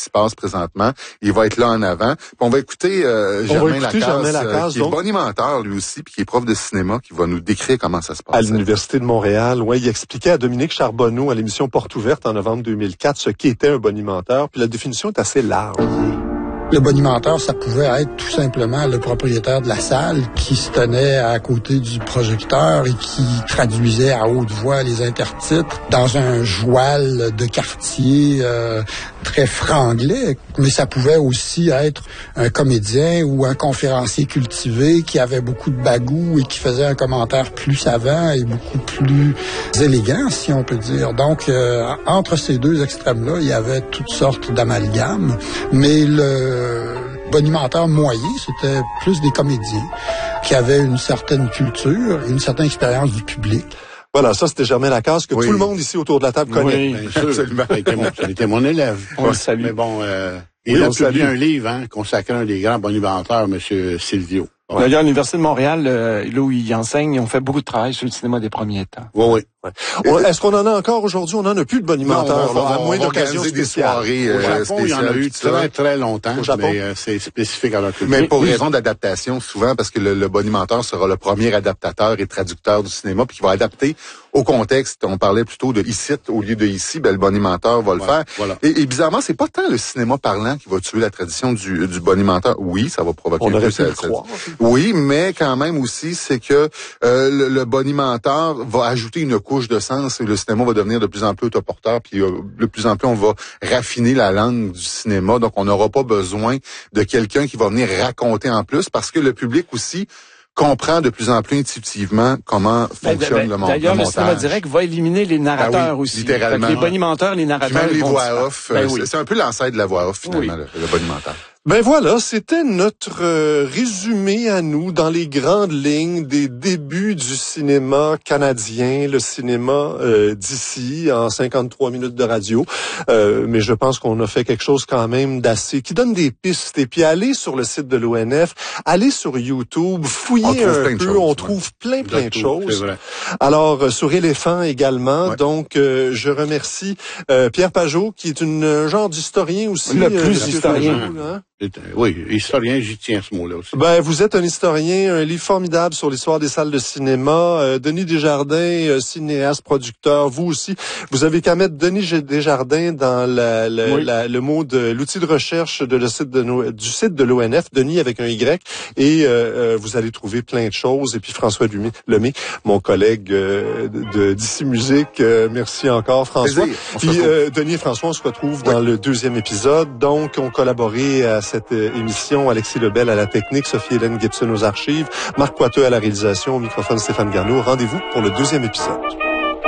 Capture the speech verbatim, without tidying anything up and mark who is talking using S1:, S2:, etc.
S1: se passe présentement. Il va être là en avant. Puis on va écouter euh, Germain Lacasse,
S2: Germain Lacasse,
S1: euh, qui
S2: donc,
S1: est bonimenteur lui aussi, puis qui est prof de cinéma, qui va nous décrire comment ça se passe.
S2: À l'Université de Montréal, ouais, il expliquait à Dominique Charbonneau à l'émission Porte ouverte en novembre deux mille quatre ce qu'était un bonimenteur, puis la définition est assez large.
S3: Le bonimenteur, ça pouvait être tout simplement le propriétaire de la salle qui se tenait à côté du projecteur et qui traduisait à haute voix les intertitres dans un joual de quartier euh, très franglais. Mais ça pouvait aussi être un comédien ou un conférencier cultivé qui avait beaucoup de bagou et qui faisait un commentaire plus savant et beaucoup plus élégant, si on peut dire. Donc, euh, entre ces deux extrêmes-là, il y avait toutes sortes d'amalgames. Mais le Le bonimenteur moyen, c'était plus des comédiens qui avaient une certaine culture, une certaine expérience du public.
S2: Voilà, ça c'était Germain Lacasse, que
S1: oui.
S2: tout le monde ici autour de la table connaît.
S4: Oui, absolument. Ça était mon, ça était mon élève.
S2: On le salue.
S4: Mais bon, euh, il
S2: Oui,
S4: a
S2: on
S4: publié
S2: salue.
S4: un livre hein, consacré à un des grands bonimenteurs, M. Silvio.
S5: Ouais. D'ailleurs, à l'Université de Montréal, euh, là où il enseigne, ils ont fait beaucoup de travail sur le cinéma des premiers temps.
S4: Oui, oui.
S2: On- Est-ce qu'on en a encore aujourd'hui? On n'en a plus de bonimenteurs,
S1: Non, on va-
S2: à moins
S1: on va
S2: d'occasions
S1: organiser des
S2: spéciales.
S1: soirées
S4: Au
S1: euh,
S4: Japon, il y en a
S1: spéciales,
S4: eu
S1: tout ça.
S4: très, très longtemps,
S2: Au Japon?
S4: mais euh, c'est spécifique à leur culture.
S1: Mais pour
S4: Oui.
S1: raison d'adaptation, souvent, parce que le, le bonimenteur sera le premier adaptateur et traducteur du cinéma, puis qui va adapter au contexte. On parlait plutôt de ici au lieu de ici, ben le bonimenteur va le
S4: Voilà,
S1: faire.
S4: voilà.
S1: Et, et bizarrement, c'est pas tant le cinéma parlant qui va tuer la tradition du, du bonimenteur. Oui, ça va provoquer
S2: On
S1: un
S2: aurait
S1: peu
S2: pu
S1: ça-
S2: le
S1: ça-
S2: croire.
S1: Oui, mais quand même aussi, c'est que euh, le, le bonimenteur va ajouter une couche de sens et le cinéma va devenir de plus en plus autoporteur, puis euh, de plus en plus on va raffiner la langue du cinéma. Donc, on n'aura pas besoin de quelqu'un qui va venir raconter en plus, parce que le public aussi comprend de plus en plus intuitivement comment fonctionne
S5: Ben,
S1: le, mon-
S5: D'ailleurs,
S1: le
S5: le
S1: montage.
S5: cinéma direct va éliminer les narrateurs
S1: Ah oui,
S5: aussi.
S1: littéralement.
S5: Fait que les bonimenteurs, les
S1: Puis
S5: narrateurs...
S1: même les
S5: ils vont
S1: voix
S5: disparaître.
S1: off,
S5: Ben
S1: euh,
S5: oui.
S1: c'est- c'est un peu l'ancêtre de la voix off, finalement,
S5: Oui.
S1: le, le bonimenteur.
S2: Ben voilà, c'était notre euh, résumé à nous dans les grandes lignes des débuts du cinéma canadien, le cinéma euh, d'ici en cinquante-trois minutes de radio. Euh, mais je pense qu'on a fait quelque chose quand même d'assez qui donne des pistes. Et puis allez sur le site de l'O N F, allez sur YouTube,
S1: On
S2: fouillez
S1: trouve
S2: un
S1: plein de
S2: peu,
S1: choses,
S2: on
S1: ouais.
S2: trouve plein plein de
S4: Tout,
S2: choses.
S4: c'est vrai.
S2: Alors, euh, sur Éléphant également.
S1: Ouais.
S2: Donc, euh, je remercie euh, Pierre Pajot, qui est une un genre d'historien aussi.
S5: Le plus
S2: Monsieur
S5: historien.
S2: Pajot, hein?
S4: C'est un- Oui, historien, j'y tiens ce mot-là aussi.
S2: Ben, vous êtes un historien, un livre formidable sur l'histoire des salles de cinéma. Euh, Denis Desjardins, euh, cinéaste, producteur. Vous aussi, vous avez qu'à mettre Denis Desjardins dans la, la,
S5: Oui.
S2: la- le mot de l'outil de recherche de le site de no- du site de l'O N F, Denis avec un Y, et euh, euh, vous allez trouver plein de choses. Et puis François Lumé, Lemay, mon collègue euh, de d'ici Musique, euh, merci encore François.
S1: Plaisir. On se
S2: Puis
S1: retrouve.
S2: euh, Denis et François, on se retrouve dans le deuxième épisode. Donc, on collaboré à cette euh, émission, Alexis Lebel à la technique, Sophie-Hélène Gibson aux archives, Marc Poiteux à la réalisation, au microphone Stéphane Garneau. Rendez-vous pour le deuxième épisode.